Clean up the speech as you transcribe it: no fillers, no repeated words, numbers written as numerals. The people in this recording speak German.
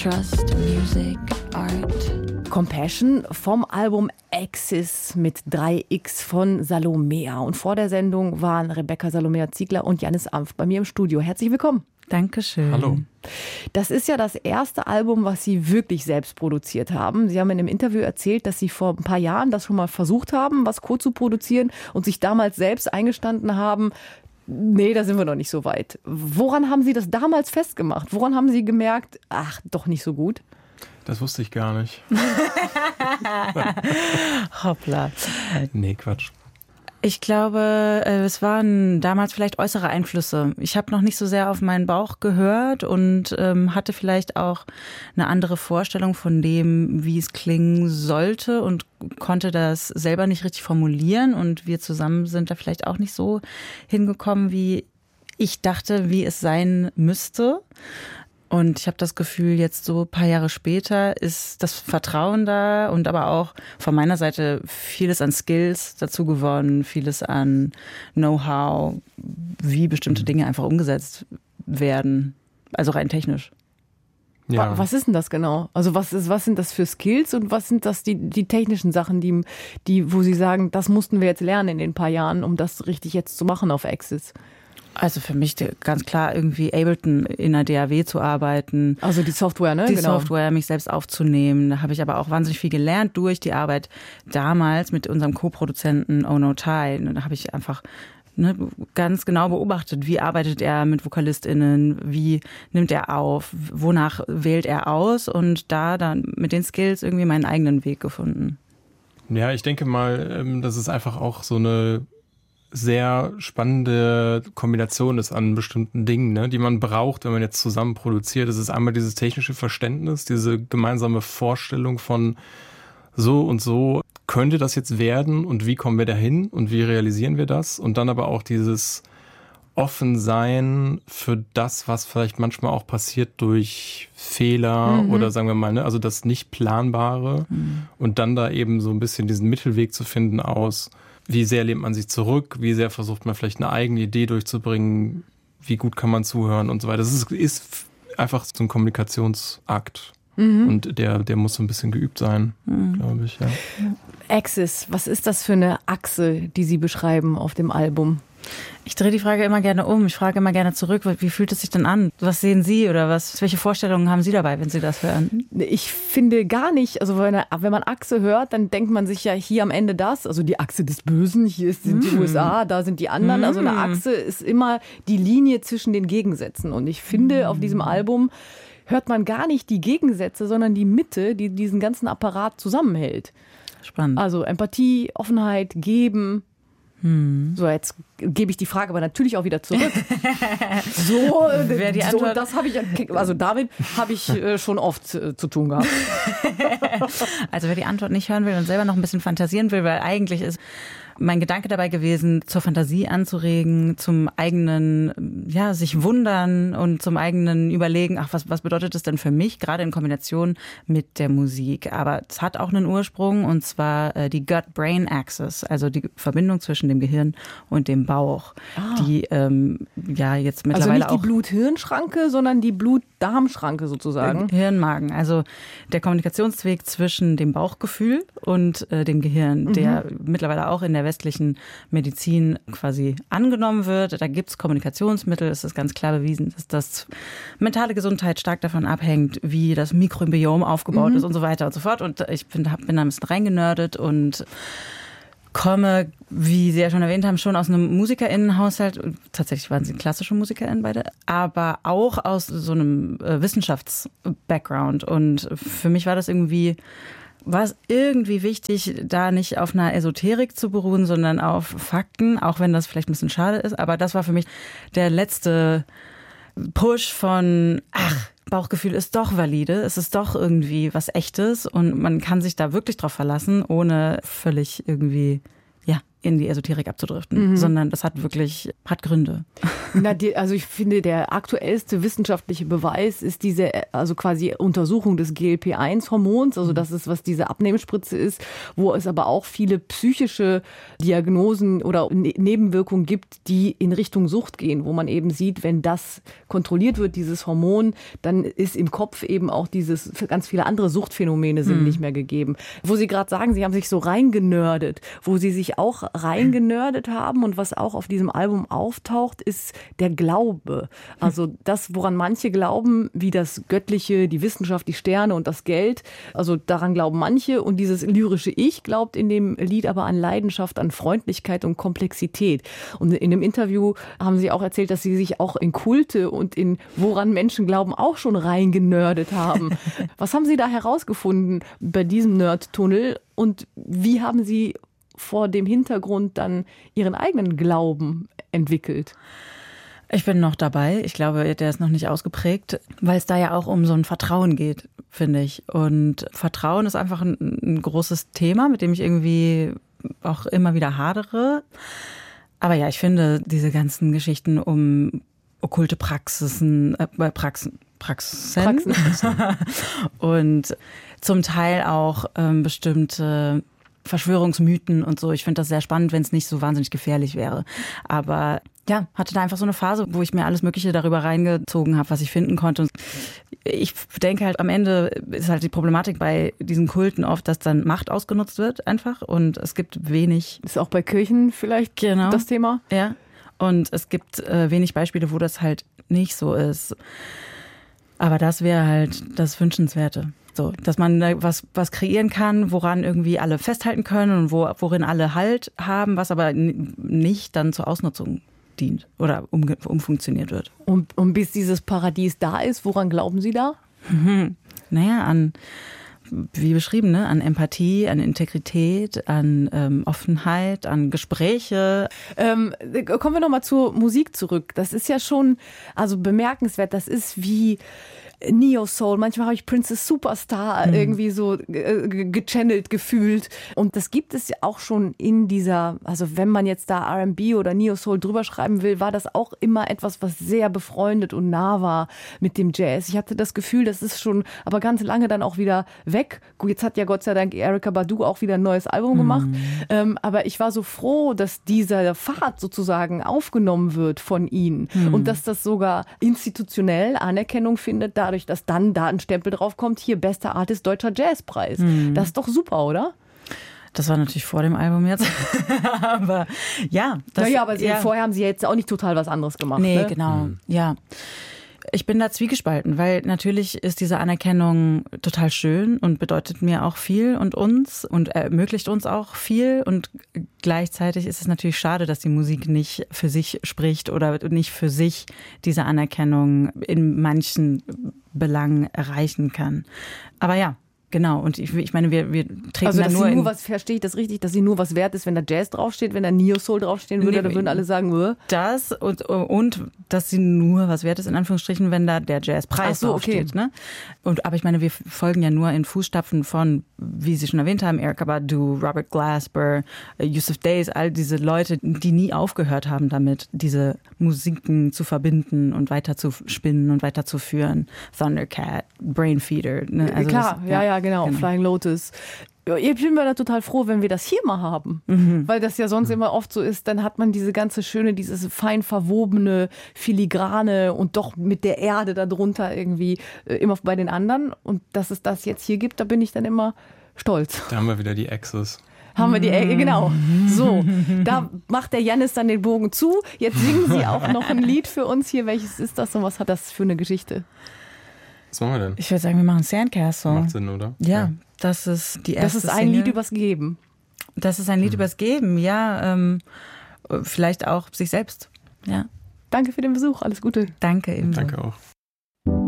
trust, music, art. Compassion vom Album Axis mit 3X von Salomea. Und vor der Sendung waren Rebecca Salomea Ziegler und Jannis Amf bei mir im Studio. Herzlich willkommen. Dankeschön. Hallo. Das ist ja das erste Album, was Sie wirklich selbst produziert haben. Sie haben in einem Interview erzählt, dass Sie vor ein paar Jahren das schon mal versucht haben, was co-zu-produzieren und sich damals selbst eingestanden haben, nee, da sind wir noch nicht so weit. Woran haben Sie das damals festgemacht? Woran haben Sie gemerkt, ach, doch nicht so gut? Das wusste ich gar nicht. Hoppla. Nee, Quatsch. Ich glaube, es waren damals vielleicht äußere Einflüsse. Ich habe noch nicht so sehr auf meinen Bauch gehört und hatte vielleicht auch eine andere Vorstellung von dem, wie es klingen sollte und konnte das selber nicht richtig formulieren. Und wir zusammen sind da vielleicht auch nicht so hingekommen, wie ich dachte, wie es sein müsste. Und ich habe das Gefühl, jetzt so ein paar Jahre später ist das Vertrauen da und aber auch von meiner Seite vieles an Skills dazu gewonnen, vieles an Know-how, wie bestimmte Dinge einfach umgesetzt werden, also rein technisch. Ja. Was ist denn das genau? Also was sind das für Skills und was sind das die technischen Sachen, wo Sie sagen, das mussten wir jetzt lernen in den paar Jahren, um das richtig jetzt zu machen auf Axis? Also für mich ganz klar irgendwie Ableton in der DAW zu arbeiten. Also die Software, ne? Die Software, mich selbst aufzunehmen. Da habe ich aber auch wahnsinnig viel gelernt durch die Arbeit damals mit unserem Co-Produzenten Oh No Tai. Da habe ich einfach ganz genau beobachtet, wie arbeitet er mit VokalistInnen, wie nimmt er auf, wonach wählt er aus und da dann mit den Skills irgendwie meinen eigenen Weg gefunden. Ja, ich denke mal, dass es einfach auch so eine sehr spannende Kombination ist an bestimmten Dingen, ne, die man braucht, wenn man jetzt zusammen produziert. Das ist einmal dieses technische Verständnis, diese gemeinsame Vorstellung von so und so könnte das jetzt werden und wie kommen wir dahin und wie realisieren wir das? Und dann aber auch dieses Offensein für das, was vielleicht manchmal auch passiert durch Fehler oder sagen wir mal, ne, also das Nicht-Planbare und dann da eben so ein bisschen diesen Mittelweg zu finden aus, wie sehr lehnt man sich zurück, wie sehr versucht man vielleicht eine eigene Idee durchzubringen, wie gut kann man zuhören und so weiter. Das ist einfach so ein Kommunikationsakt und der muss so ein bisschen geübt sein, glaube ich. Ja. Axis, was ist das für eine Achse, die Sie beschreiben auf dem Album? Ich drehe die Frage immer gerne um. Ich frage immer gerne zurück, wie fühlt es sich denn an? Was sehen Sie oder welche Vorstellungen haben Sie dabei, wenn Sie das hören? Ich finde gar nicht, also wenn man Achse hört, dann denkt man sich ja hier am Ende das, also die Achse des Bösen, hier sind die USA, da sind die anderen. Also eine Achse ist immer die Linie zwischen den Gegensätzen. Und ich finde, auf diesem Album hört man gar nicht die Gegensätze, sondern die Mitte, die diesen ganzen Apparat zusammenhält. Spannend. Also Empathie, Offenheit, Geben. So, jetzt gebe ich die Frage aber natürlich auch wieder zurück. Das habe ich, also damit habe ich schon oft zu tun gehabt. Also wer die Antwort nicht hören will und selber noch ein bisschen fantasieren will, weil eigentlich ist mein Gedanke dabei gewesen, zur Fantasie anzuregen, zum eigenen, sich wundern und zum eigenen Überlegen, was bedeutet das denn für mich, gerade in Kombination mit der Musik. Aber es hat auch einen Ursprung und zwar die Gut-Brain-Axis, also die Verbindung zwischen dem Gehirn und dem Bauch, die jetzt mittlerweile auch... Also nicht die Blut-Hirn-Schranke, sondern die Blut-Darm-Schranke sozusagen. Hirn-Magen, also der Kommunikationsweg zwischen dem Bauchgefühl und dem Gehirn, der mittlerweile auch in der westlichen Medizin quasi angenommen wird. Da gibt es Kommunikationsmittel. Es ist ganz klar bewiesen, dass das mentale Gesundheit stark davon abhängt, wie das Mikrobiom aufgebaut ist und so weiter und so fort. Und ich bin da ein bisschen reingenördet und komme, wie Sie ja schon erwähnt haben, schon aus einem MusikerInnenhaushalt. Tatsächlich waren Sie klassische MusikerInnen beide, aber auch aus so einem Wissenschafts-Background. Und für mich war es irgendwie wichtig, da nicht auf einer Esoterik zu beruhen, sondern auf Fakten, auch wenn das vielleicht ein bisschen schade ist. Aber das war für mich der letzte Push von, Bauchgefühl ist doch valide, es ist doch irgendwie was Echtes und man kann sich da wirklich drauf verlassen, ohne völlig irgendwie in die Esoterik abzudriften, sondern das hat Gründe. Also ich finde, der aktuellste wissenschaftliche Beweis ist diese, also quasi Untersuchung des GLP-1-Hormons, also das ist, was diese Abnehmspritze ist, wo es aber auch viele psychische Diagnosen oder Nebenwirkungen gibt, die in Richtung Sucht gehen, wo man eben sieht, wenn das kontrolliert wird, dieses Hormon, dann ist im Kopf eben auch ganz viele andere Suchtphänomene sind nicht mehr gegeben. Wo Sie gerade sagen, Sie haben sich so reingenördet, wo Sie sich auch reingenördet haben und was auch auf diesem Album auftaucht, ist der Glaube. Also das, woran manche glauben, wie das Göttliche, die Wissenschaft, die Sterne und das Geld, also daran glauben manche und dieses lyrische Ich glaubt in dem Lied aber an Leidenschaft, an Freundlichkeit und Komplexität. Und in einem Interview haben Sie auch erzählt, dass Sie sich auch in Kulte und in woran Menschen glauben auch schon reingenördet haben. Was haben Sie da herausgefunden bei diesem Nerd-Tunnel und wie haben Sie vor dem Hintergrund dann Ihren eigenen Glauben entwickelt? Ich bin noch dabei. Ich glaube, der ist noch nicht ausgeprägt, weil es da ja auch um so ein Vertrauen geht, finde ich. Und Vertrauen ist einfach ein großes Thema, mit dem ich irgendwie auch immer wieder hadere. Aber ja, ich finde diese ganzen Geschichten um okkulte Praxen und zum Teil auch bestimmte Verschwörungsmythen und so. Ich finde das sehr spannend, wenn es nicht so wahnsinnig gefährlich wäre. Aber ja, hatte da einfach so eine Phase, wo ich mir alles Mögliche darüber reingezogen habe, was ich finden konnte. Und ich denke halt, am Ende ist halt die Problematik bei diesen Kulten oft, dass dann Macht ausgenutzt wird einfach und es gibt wenig. Ist auch bei Kirchen vielleicht das Thema? Ja, und es gibt wenig Beispiele, wo das halt nicht so ist. Aber das wäre halt das Wünschenswerte. So, dass man was kreieren kann, woran irgendwie alle festhalten können und worin alle Halt haben, was aber nicht dann zur Ausnutzung dient oder umfunktioniert wird. Und bis dieses Paradies da ist, woran glauben Sie da? Naja, an, wie beschrieben, ne? An Empathie, an Integrität, an Offenheit, an Gespräche. Kommen wir nochmal zur Musik zurück. Das ist ja schon also bemerkenswert. Das ist wie Neo-Soul. Manchmal habe ich Princess Superstar irgendwie so gechannelt gefühlt. Und das gibt es ja auch schon in dieser, also wenn man jetzt da R&B oder Neo-Soul drüber schreiben will, war das auch immer etwas, was sehr befreundet und nah war mit dem Jazz. Ich hatte das Gefühl, das ist schon aber ganz lange dann auch wieder weg. Gut, jetzt hat ja Gott sei Dank Erykah Badu auch wieder ein neues Album gemacht. Aber ich war so froh, dass dieser Pfad sozusagen aufgenommen wird von ihnen und dass das sogar institutionell Anerkennung findet, dadurch, dass dann da ein Stempel drauf kommt, hier bester Artist Deutscher Jazzpreis. Das ist doch super, oder? Das war natürlich vor dem Album jetzt. Aber ja. Aber vorher haben Sie jetzt auch nicht total was anderes gemacht. Nee, ne? Genau. Ja. Ich bin da zwiegespalten, weil natürlich ist diese Anerkennung total schön und bedeutet mir auch viel und uns und ermöglicht uns auch viel. Und gleichzeitig ist es natürlich schade, dass die Musik nicht für sich spricht oder nicht für sich diese Anerkennung in manchen Belangen erreichen kann. Aber ja. Genau, und ich meine, wir treten also, da dass nur sie nur was, verstehe ich das richtig, dass sie nur was wert ist, wenn da Jazz draufsteht, wenn da Neo-Soul draufstehen würde, dann würden alle sagen, das und dass sie nur was wert ist, in Anführungsstrichen, wenn da der Jazzpreis draufsteht. Okay. Ne? Aber ich meine, wir folgen ja nur in Fußstapfen von, wie Sie schon erwähnt haben, Erykah Badu, Robert Glasper, Yusuf Days, all diese Leute, die nie aufgehört haben damit, diese Musiken zu verbinden und weiter zu spinnen und weiterzuführen. Thundercat, Brainfeeder. Ne? Also klar, ja, genau. Flying Lotus. Ich bin mir da total froh, wenn wir das hier mal haben. Weil das ja sonst immer oft so ist, dann hat man diese ganze schöne, dieses fein verwobene, filigrane und doch mit der Erde darunter irgendwie immer bei den anderen. Und dass es das jetzt hier gibt, da bin ich dann immer stolz. Da haben wir wieder die Access. Haben wir die Ecke, genau. So, da macht der Jannis dann den Bogen zu. Jetzt singen Sie auch noch ein Lied für uns hier. Welches ist das und was hat das für eine Geschichte? Was machen wir denn? Ich würde sagen, wir machen Sandcastle. Macht Sinn, oder? Ja, das ist die erste Das ist ein Single. Lied übers Geben. Das ist ein Lied übers Geben, ja. Vielleicht auch sich selbst. Ja. Danke für den Besuch. Alles Gute. Danke ebenso. Danke auch.